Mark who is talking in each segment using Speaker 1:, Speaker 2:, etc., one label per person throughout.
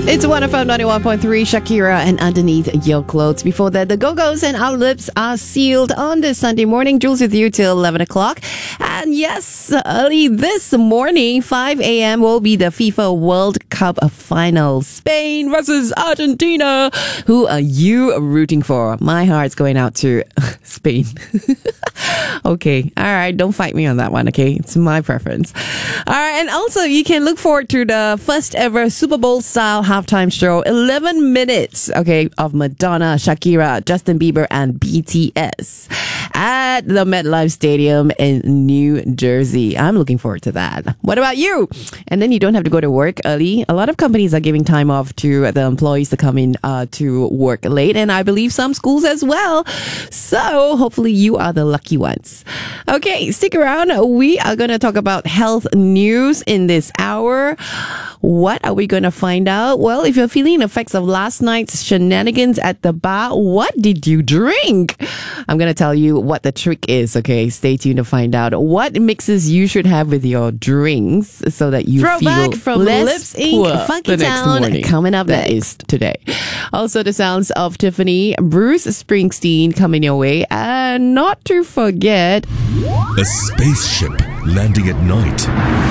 Speaker 1: It's 1FM 91.3, Shakira and Underneath Your Clothes. Before that, the Go-Go's and Our Lips Are Sealed on this Sunday morning. Jules with you till 11 o'clock. And yes, early this morning, 5 a.m. will be the FIFA World Cup final. Spain versus Argentina. Who are you rooting for? My heart's going out to Spain. Okay. All right. Don't fight me on that one. Okay. It's my preference. All right. And also, you can look forward to the first ever Super Bowl style halftime show, 11 minutes, okay, of Madonna, Shakira, Justin Bieber, and BTS at the MetLife Stadium in New Jersey. I'm looking forward to that. What about you? And then you don't have to go to work early. A lot of companies are giving time off to the employees to come in to work late, and I believe some schools as well. So hopefully you are the lucky ones. Okay, stick around. We are going to talk about health news in this hour. What are we going to find out? Well, if you're feeling the effects of last night's shenanigans at the bar, what did you drink? I'm going to tell you what the trick is, okay? Stay tuned to find out what mixes you should have with your drinks so that you
Speaker 2: Throwback
Speaker 1: feel
Speaker 2: from
Speaker 1: less
Speaker 2: Lips
Speaker 1: poor
Speaker 2: Inc. Funky
Speaker 1: the next
Speaker 2: Town
Speaker 1: morning. Coming up, that is today. Also, the sounds of Tiffany, Bruce Springsteen coming your way. And not to forget,
Speaker 3: a spaceship landing at night.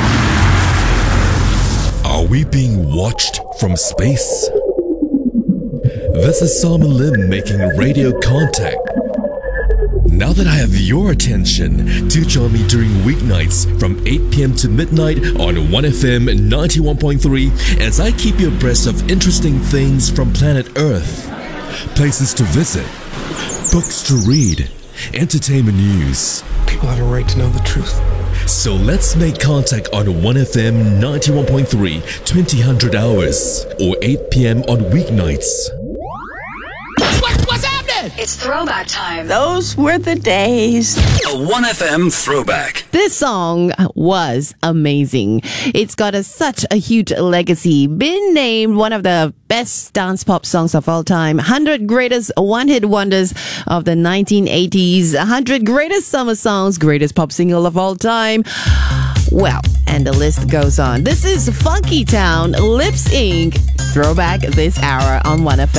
Speaker 3: Are we being watched from space? This is Simon Lim making radio contact. Now that I have your attention, do join me during weeknights from 8 p.m. to midnight on 1FM 91.3 as I keep you abreast of interesting things from planet Earth. Places to visit, books to read, entertainment news.
Speaker 4: People have a right to know the truth.
Speaker 3: So let's make contact on 1FM 91.3, 2000 hours, or 8 p.m. on weeknights.
Speaker 5: What's happening?
Speaker 6: It's throwback time.
Speaker 2: Those were the days.
Speaker 5: A 1FM throwback.
Speaker 1: this song was amazing. It's got such a huge legacy. Been named one of the best dance pop songs of all time. 100 greatest one-hit wonders of the 1980s. 100 greatest summer songs. Greatest pop single of all time. Well, and the list goes on. This is Funky Town, Lips Inc. Throwback this hour on 1FM.